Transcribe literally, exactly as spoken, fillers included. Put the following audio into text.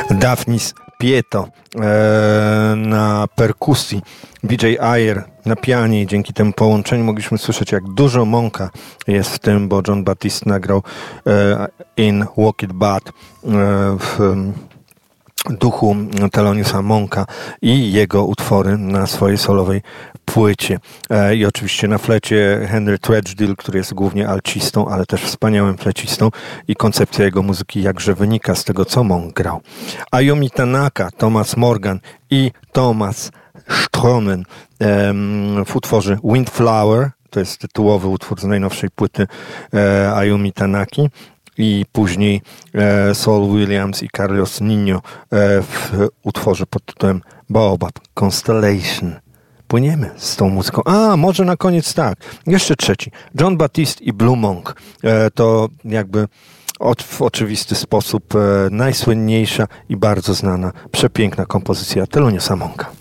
Daphnis Pieto e, na perkusji, B J Ayer na pianie i dzięki temu połączeniu mogliśmy słyszeć, jak dużo Monka jest w tym, bo Jon Batiste nagrał e, In Walk It Bad e, w duchu Theloniousa Monka i jego utwory na swojej solowej płycie. E, I oczywiście na flecie Henry Threadgill, który jest głównie alcistą, ale też wspaniałym flecistą i koncepcja jego muzyki jakże wynika z tego, co Monk grał. Ayumi Tanaka, Thomas Morgan i Thomas Stroman em, w utworze Windflower, to jest tytułowy utwór z najnowszej płyty e, Ayumi Tanaki, i później e, Saul Williams i Carlos Nino e, w utworze pod tytułem Baobab Constellation. Płyniemy z tą muzyką. A, może na koniec tak. Jeszcze trzeci. Jon Batiste i Blue Monk. E, to jakby od, w oczywisty sposób e, najsłynniejsza i bardzo znana, przepiękna kompozycja Theloniousa Monka.